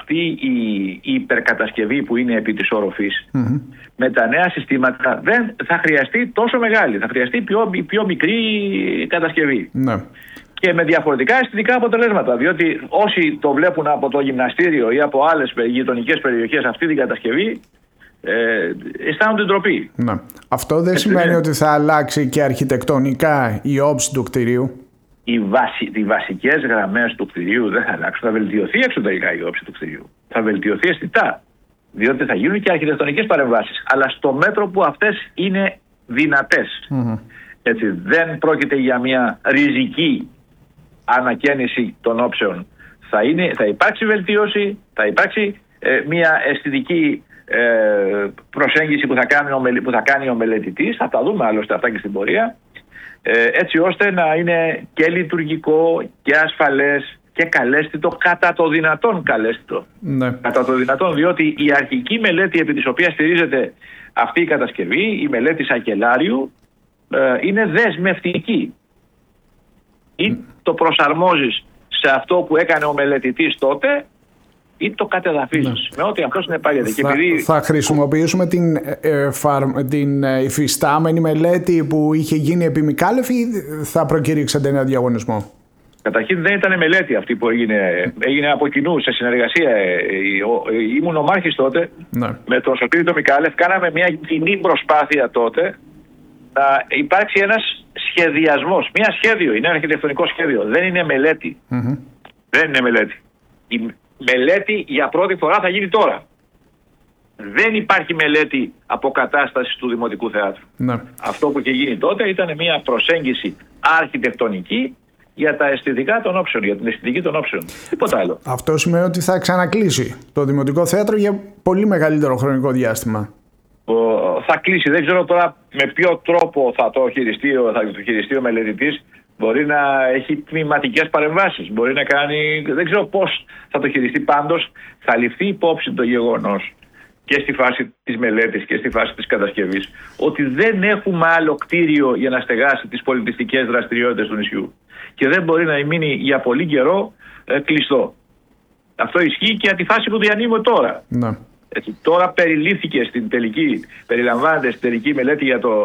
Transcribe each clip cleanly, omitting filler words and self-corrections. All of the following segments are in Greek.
αυτή η υπερκατασκευή που είναι επί της οροφής, με τα νέα συστήματα δεν θα χρειαστεί τόσο μεγάλη, θα χρειαστεί πιο μικρή κατασκευή. Ναι. Και με διαφορετικά αισθητικά αποτελέσματα. Διότι όσοι το βλέπουν από το γυμναστήριο ή από άλλες γειτονικές περιοχές αυτή την κατασκευή, αισθάνονται ντροπή. Ναι. Αυτό δεν σημαίνει ότι θα αλλάξει και αρχιτεκτονικά η όψη του κτηρίου. Οι βασικές γραμμές του κτηρίου δεν θα αλλάξουν. Θα βελτιωθεί εξωτερικά η όψη του κτηρίου. Θα βελτιωθεί αισθητά. Διότι θα γίνουν και αρχιτεκτονικές παρεμβάσεις. Αλλά στο μέτρο που αυτές είναι δυνατές. Έτσι, δεν πρόκειται για μια ριζική ανακαίνιση των όψεων. Θα υπάρξει βελτίωση, θα υπάρξει μια αισθητική προσέγγιση που θα κάνει ο μελετητής. Θα τα δούμε άλλωστε αυτά και στην πορεία. Έτσι ώστε να είναι και λειτουργικό και ασφαλές και καλέσθητο, κατά το δυνατόν καλέσθητο. Ναι. Κατά το δυνατόν, διότι η αρχική μελέτη επί της οποίας στηρίζεται αυτή η κατασκευή, η μελέτη Σακελάριου, είναι δεσμευτική. Ή το προσαρμόζεις σε αυτό που έκανε ο μελετητής τότε, ή το κατεδαφίζεις με ό,τι αυτό συνεπάγεται. Θα χρησιμοποιήσουμε την υφιστάμενη μελέτη που είχε γίνει επί Μικάλεφ ή θα προκηρύξετε ένα διαγωνισμό? Καταρχήν δεν ήταν μελέτη αυτή που έγινε από κοινού σε συνεργασία. Ήμουν ο Μάρχης τότε, με τον Σωτήρη τον Μικάλεφ. Κάναμε μια κοινή προσπάθεια τότε να υπάρξει ένας σχεδιασμός. Μια σχέδιο, είναι ένα αρχιτεκτονικό σχέδιο. Δεν είναι μελέτη. Δεν είναι μελέτη. Η μελέτη για πρώτη φορά θα γίνει τώρα. Δεν υπάρχει μελέτη αποκατάστασης του Δημοτικού Θεάτρου. Αυτό που είχε γίνει τότε ήταν μια προσέγγιση αρχιτεκτονική για τα αισθητικά των όψεων, για την αισθητική των όψεων. Τίποτα άλλο. Αυτό σημαίνει ότι θα ξανακλείσει το Δημοτικό Θέατρο για πολύ μεγαλύτερο χρονικό διάστημα. Θα κλείσει. Δεν ξέρω τώρα με ποιο τρόπο θα το χειριστεί ο μελετητής. Μπορεί να έχει τμηματικές παρεμβάσεις. Μπορεί να κάνει. Δεν ξέρω πώς θα το χειριστεί. Πάντως θα ληφθεί υπόψη το γεγονός και στη φάση της μελέτης και στη φάση της κατασκευής ότι δεν έχουμε άλλο κτίριο για να στεγάσει τις πολιτιστικές δραστηριότητες του νησιού. Και δεν μπορεί να μείνει για πολύ καιρό κλειστό. Αυτό ισχύει και για τη φάση που διανύουμε τώρα. Έτσι, τώρα περιλαμβάνεται στην τελική μελέτη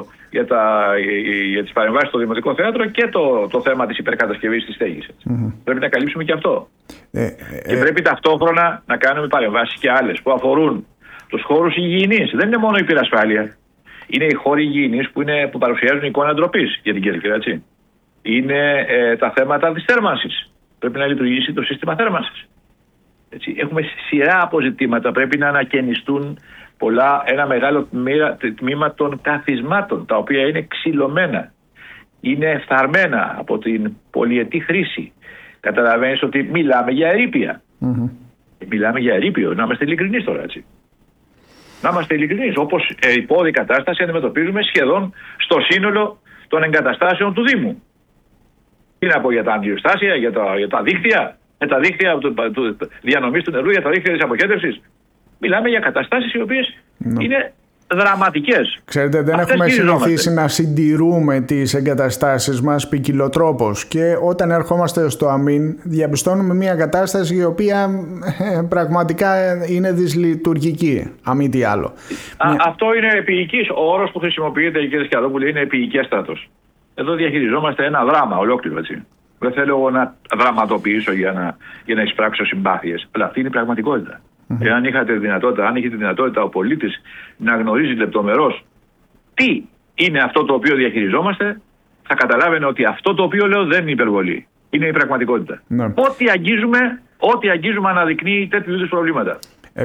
για τις παρεμβάσεις στο Δημοτικό Θέατρο και το θέμα της υπερκατασκευής της στέγης. Πρέπει να καλύψουμε και αυτό. Και πρέπει ταυτόχρονα να κάνουμε παρεμβάσεις και άλλες που τους χώρους υγιεινής. Δεν είναι μόνο η πυρασφάλεια. Είναι οι χώροι υγιεινής που παρουσιάζουν εικόνα ντροπής για την Κέρκυρα. Έτσι. Είναι τα θέματα της θέρμανσης. Πρέπει να λειτουργήσει το σύστημα θέρμανσης. Έτσι. Έχουμε σειρά αποζητήματα. Πρέπει να ανακαινιστούν ένα μεγάλο τμήμα των καθισμάτων, τα οποία είναι ξυλωμένα. Είναι εφθαρμένα από την πολυετή χρήση. Καταλαβαίνεις ότι μιλάμε για ερείπια. Μιλάμε για ερείπιο. Να είμαστε ειλικρινείς τώρα, έτσι. Να είμαστε ειλικρινείς. Όπως υπόδη κατάσταση αντιμετωπίζουμε σχεδόν στο σύνολο των εγκαταστάσεων του Δήμου. Τι να πω για τα αντιοστάσια, για τα δίκτυα, για τα δίκτυα διανομής του νερού, για τα δίκτυα της αποχέτευσης. Μιλάμε για καταστάσεις οι οποίες είναι δραματικές. Ξέρετε, δεν έχουμε συνηθίσει να συντηρούμε τις εγκαταστάσεις μας ποικιλοτρόπως και όταν ερχόμαστε στο αμήν διαπιστώνουμε μια κατάσταση η οποία πραγματικά είναι δυσλειτουργική, αμή τι άλλο. Αυτό είναι επίοικης. Ο όρος που χρησιμοποιείται, κύριε Σκιαδόπουλε, είναι επίοικέστατος. Εδώ διαχειριζόμαστε ένα δράμα ολόκληρο, έτσι. Δεν θέλω εγώ να δραματοποιήσω για να εισπράξω συμπάθειες, αλλά αυτή είναι η πραγματικότητα. Εάν είχε τη δυνατότητα ο πολίτης να γνωρίζει λεπτομερώς τι είναι αυτό το οποίο διαχειριζόμαστε, θα καταλάβαινε ότι αυτό το οποίο λέω δεν είναι υπερβολή. Είναι η πραγματικότητα. Ό,τι αγγίζουμε αναδεικνύει τέτοιου είδους προβλήματα.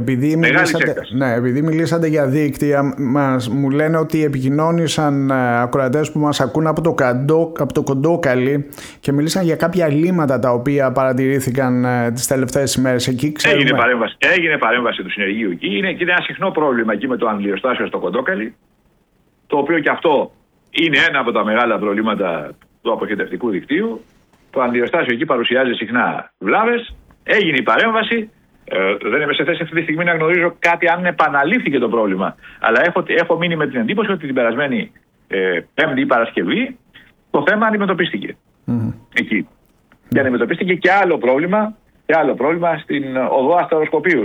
Επειδή μιλήσατε για δίκτυα, μου λένε ότι επικοινώνησαν ακροατές που μας ακούν από το Κοντόκαλι και μιλήσαν για κάποια ελλείμματα τα οποία παρατηρήθηκαν τις τελευταίες ημέρες. Έγινε παρέμβαση του συνεργείου εκεί. Είναι ένα συχνό πρόβλημα εκεί με το αντιλιοστάσιο στο Κοντόκαλι, το οποίο και αυτό είναι ένα από τα μεγάλα προβλήματα του αποχετευτικού δικτύου. Το αντιλιοστάσιο εκεί παρουσιάζει συχνά βλάβες. Έγινε η παρέμβαση. Δεν είμαι σε θέση αυτή τη στιγμή να γνωρίζω κάτι αν επαναλήφθηκε το πρόβλημα. Αλλά έχω μείνει με την εντύπωση ότι την περασμένη Πέμπτη ή Παρασκευή το θέμα αντιμετωπίστηκε εκεί. Και αντιμετωπίστηκε και άλλο πρόβλημα στην οδό Αστεροσκοπίου.